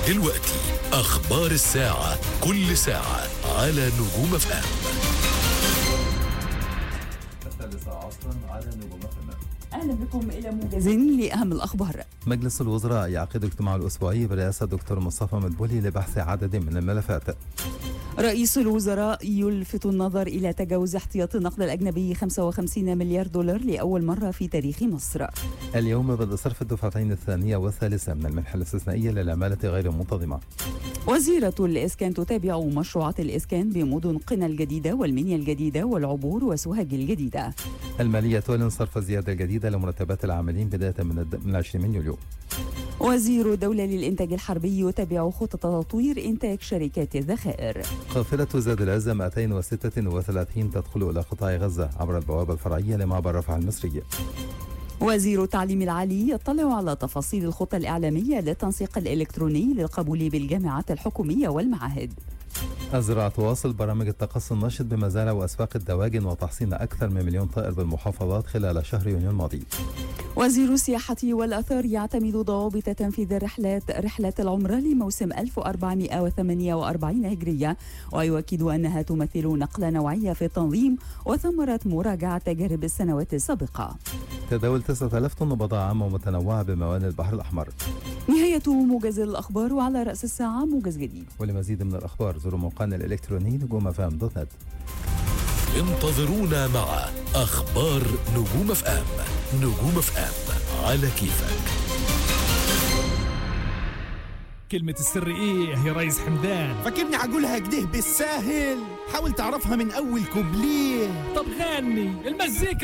دلوقتي أخبار الساعة، كل ساعة على نجوم FM. الثالثة عصرا على نجوم FM. أهلا بكم إلى موجز لأهم الأخبار. مجلس الوزراء يعقد اجتماع الأسبوعي برئاسة دكتور مصطفى مدبولي لبحث عدد من الملفات. رئيس الوزراء يلفت النظر إلى تجاوز احتياطي النقد الأجنبي 55 مليار دولار لأول مرة في تاريخ مصر. اليوم بدأ صرف الدفعتين الثانية والثالثة من المنحة الاستثنائية للعمالة غير المنتظمة. وزيرة الإسكان تتابع مشروعات الإسكان بمدن قنا الجديدة والمنيا الجديدة والعبور وسوهاج الجديدة. المالية تعلن صرف الزيادة الجديدة لمرتبات العاملين بداية من 20 يوليو. وزير الدولة للإنتاج الحربي يتابع خطة تطوير إنتاج شركات الذخائر. قافلة زاد العزة 236 تدخل إلى قطاع غزة عبر البوابة الفرعية لمعبر رفح المصري. وزير التعليم العالي يطلع على تفاصيل الخطة الإعلامية للتنسيق الإلكتروني للقبول بالجامعات الحكومية والمعاهد. الزراعة تواصل برامج التقصي النشط بمزارع وأسواق الدواجن وتحصين أكثر من 1,000,000 طائر بالمحافظات خلال شهر يونيو الماضي. وزير السياحة والآثار يعتمد ضوابط تنفيذ رحلة العمرة لموسم 1448 هجرية، ويؤكد أنها تمثل نقلة نوعية في التنظيم وثمرة مراجعة تجارب السنوات السابقة. تداول 9,000 طن بضائع عامة ومتنوعة بموانئ البحر الأحمر. نهاية موجز الأخبار، وعلى رأس الساعة موجز جديد. ولمزيد من الأخبار زوروا موقعنا الإلكتروني نجوم FM.net. انتظرونا مع أخبار نجوم FM. نجوم FM على كيفك. كلمة السر ايه يا ريس حمدان؟ فاكرني عقولها كده بالساهل؟ حاول تعرفها من اول كوبليه. طب غني المزيكا.